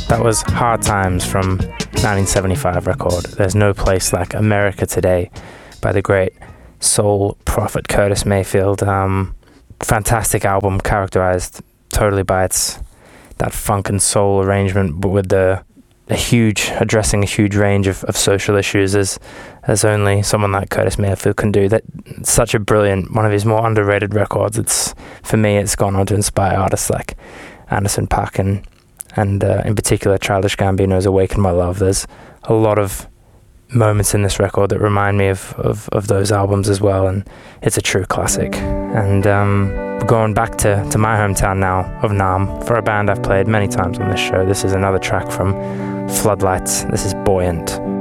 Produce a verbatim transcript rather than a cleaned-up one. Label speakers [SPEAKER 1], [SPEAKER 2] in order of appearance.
[SPEAKER 1] That was Hard Times from nineteen seventy-five record, There's No Place Like America Today, by the great soul prophet Curtis Mayfield. Um, fantastic album, characterized totally by its that funk and soul arrangement, but with the a huge addressing a huge range of, of social issues as as only someone like Curtis Mayfield can do. That such a brilliant, one of his more underrated records. It's for me, it's gone on to inspire artists like Anderson .Paak and and uh, in particular Childish Gambino's Awaken My Love. There's a lot of moments in this record that remind me of, of, of those albums as well, and it's a true classic. And um, going back to, to my hometown now of Naarm, for a band I've played many times on this show, this is another track from Floodlights. This is Buoyant.